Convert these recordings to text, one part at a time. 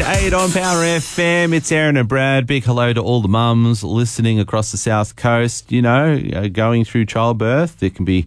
101.8 on Power FM. It's Aaron and Brad. Big hello to all the mums listening across the South Coast. You know, going through childbirth, it can be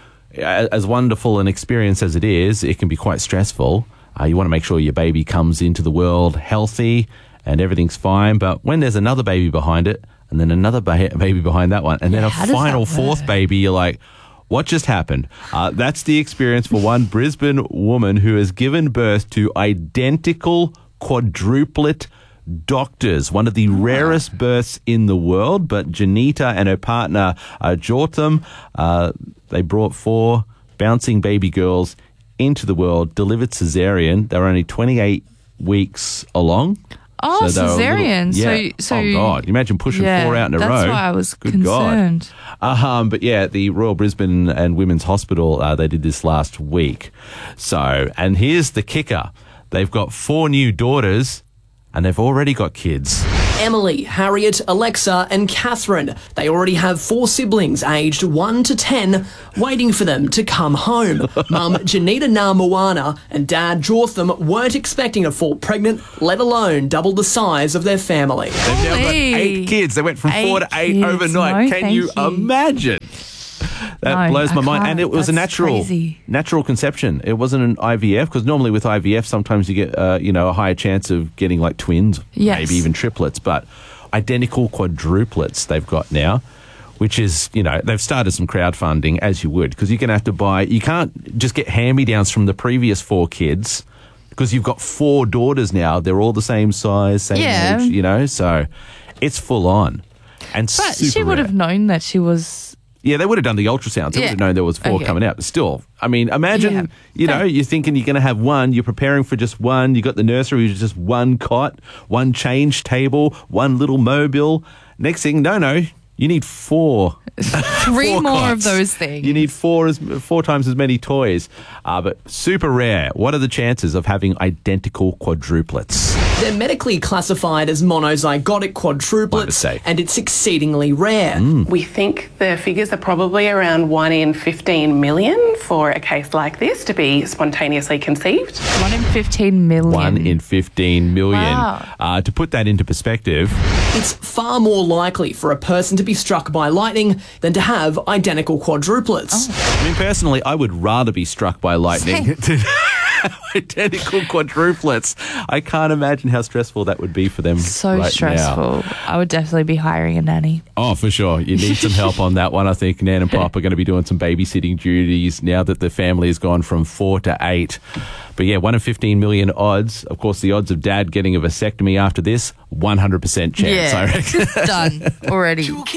as wonderful an experience as it is. It can be quite stressful. You want to make sure your baby comes into the world healthy and everything's fine. But when there's another baby behind it, and then another baby behind that one, and then a final fourth baby, you're like, what just happened? That's the experience for one Brisbane woman who has given birth to identical quadruplet doctors, one of the rarest births in the world. But Janita and her partner, Jotham, they brought 4 bouncing baby girls into the world, delivered cesarean. They were only 28 weeks along. Oh, so cesarean. So oh, God. Imagine pushing 4 out in a row. That's why I was concerned. God. But yeah, the Royal Brisbane and Women's Hospital, they did this last week. So, and here's the kicker. They've got 4 new daughters and they've already got kids. Emily, Harriet, Alexa and Catherine. They already have 4 siblings aged 1 to 10 waiting for them to come home. Mum Janita Moana and Dad Jotham weren't expecting to fall pregnant, let alone double the size of their family. They've now got 8 kids. They went from 4 to 8 overnight. Can you imagine? That blows my mind. And it was a natural conception. It wasn't an IVF, because normally with IVF, sometimes you get, a higher chance of getting like twins, maybe even triplets, but identical quadruplets they've got now, which is, they've started some crowdfunding, as you would, because you're going to have to buy, you can't just get hand-me-downs from the previous 4 kids, because you've got 4 daughters now. They're all the same size, same age, so it's full on. And but she would have known that she was... Yeah, they would have done the ultrasounds. They would have known there was 4 coming out. But still, I mean, imagine, you're thinking you're going to have 1. You're preparing for just 1. You got the nursery, which is just 1 cot, 1 change table, 1 little mobile. Next thing, no, you need 4. 3 more cots. Of those things. You need 4 times as many toys. But super rare. What are the chances of having identical quadruplets? They're medically classified as monozygotic quadruplets, and it's exceedingly rare. We think the figures are probably around 1 in 15 million for a case like this to be spontaneously conceived. 1 in 15 million. 1 in 15 million. Wow. To put that into perspective, it's far more likely for a person to be struck by lightning than to have identical quadruplets. I mean, personally, I would rather be struck by lightning than identical quadruplets. I can't imagine how stressful that would be for them. So stressful. Now. I would definitely be hiring a nanny. Oh, for sure. You need some help on that one. I think Nan and Pop are going to be doing some babysitting duties now that the family has gone from 4 to 8. But yeah, 1 in 15 million odds. Of course, the odds of Dad getting a vasectomy after this, 100% chance, I reckon. Done already.